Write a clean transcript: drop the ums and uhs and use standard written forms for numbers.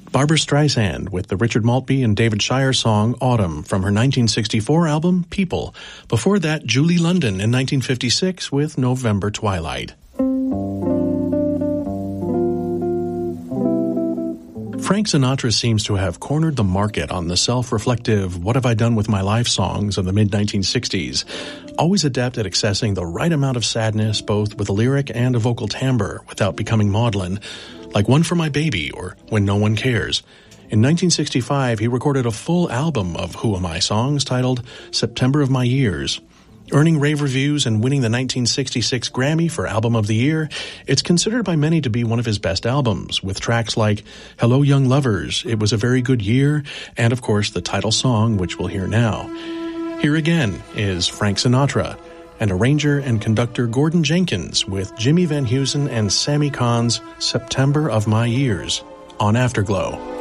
Barbra Streisand with the Richard Maltby and David Shire song Autumn from her 1964 album People. Before that, Julie London in 1956 with November Twilight. Frank Sinatra seems to have cornered the market on the self-reflective "What Have I Done With My Life" songs of the mid-1960s, always adept at accessing the right amount of sadness both with a lyric and a vocal timbre without becoming maudlin, like One for My Baby or When No One Cares. In 1965, he recorded a full album of Who Am I songs titled September of My Years. Earning rave reviews and winning the 1966 Grammy for Album of the Year, it's considered by many to be one of his best albums, with tracks like Hello Young Lovers, It Was a Very Good Year, and of course the title song, which we'll hear now. Here again is Frank Sinatra, and arranger and conductor Gordon Jenkins with Jimmy Van Heusen and Sammy Kahn's September of My Years on Afterglow.